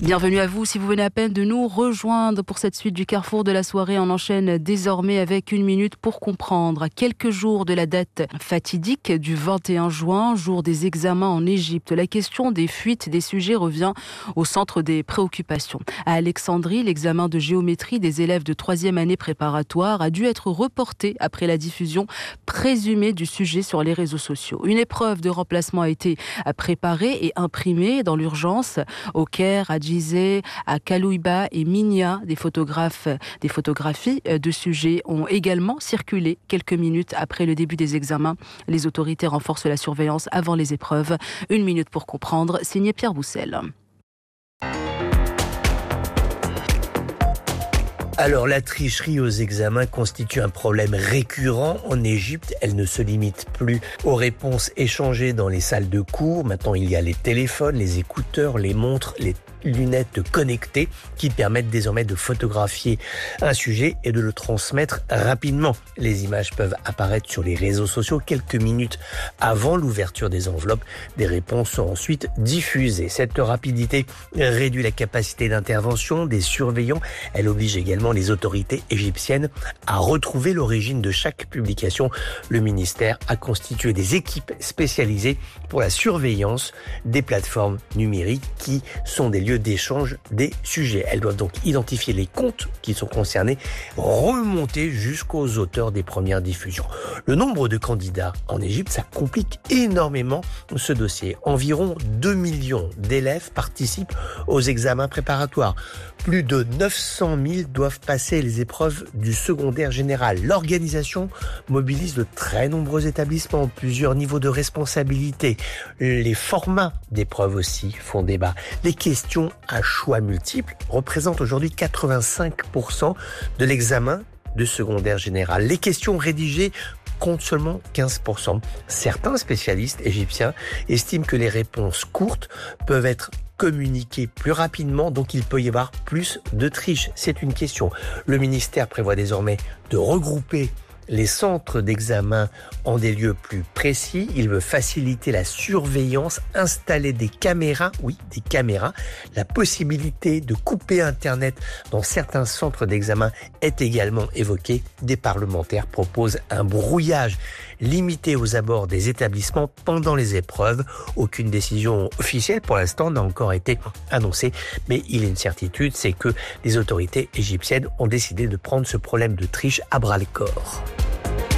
Bienvenue à vous si vous venez à peine de nous rejoindre pour cette suite du Carrefour de la soirée. On enchaîne désormais avec 1 minute pour comprendre. À quelques jours de la date fatidique du 21 juin, jour des examens en Égypte, la question des fuites des sujets revient au centre des préoccupations. À Alexandrie, l'examen de géométrie des élèves de 3e année préparatoire a dû être reporté après la diffusion présumée du sujet sur les réseaux sociaux. Une épreuve de remplacement a été préparée et imprimée dans l'urgence au Caire, à Gizeh, à Kalouiba et Minya. Des photographies de sujets ont également circulé quelques minutes après le début des examens. Les autorités renforcent la surveillance avant les épreuves. 1 minute pour comprendre, signé Pierre Boussel. Alors, la tricherie aux examens constitue un problème récurrent en Égypte. Elle ne se limite plus aux réponses échangées dans les salles de cours. Maintenant, il y a les téléphones, les écouteurs, les montres, les lunettes connectées qui permettent désormais de photographier un sujet et de le transmettre rapidement. Les images peuvent apparaître sur les réseaux sociaux quelques minutes avant l'ouverture des enveloppes. Des réponses sont ensuite diffusées. Cette rapidité réduit la capacité d'intervention des surveillants. Elle oblige également les autorités égyptiennes à retrouver l'origine de chaque publication. Le ministère a constitué des équipes spécialisées pour la surveillance des plateformes numériques qui sont des lieux d'échange des sujets. Elles doivent donc identifier les comptes qui sont concernés, remonter jusqu'aux auteurs des premières diffusions. Le nombre de candidats en Égypte, ça complique énormément ce dossier. Environ 2 millions d'élèves participent aux examens préparatoires. Plus de 900 000 doivent passer les épreuves du secondaire général. L'organisation mobilise de très nombreux établissements, plusieurs niveaux de responsabilité. Les formats d'épreuves aussi font débat. Les questions à choix multiples représentent aujourd'hui 85% de l'examen de secondaire général. Les questions rédigées comptent seulement 15%. Certains spécialistes égyptiens estiment que les réponses courtes peuvent être communiquer plus rapidement, donc il peut y avoir plus de triche. C'est une question. Le ministère prévoit désormais de regrouper les centres d'examen en des lieux plus précis. Il veut faciliter la surveillance, installer des caméras, La possibilité de couper Internet dans certains centres d'examen est également évoquée. Des parlementaires proposent un brouillage limité aux abords des établissements pendant les épreuves. Aucune décision officielle pour l'instant n'a encore été annoncée, mais il y a une certitude, c'est que les autorités égyptiennes ont décidé de prendre ce problème de triche à bras-le-corps.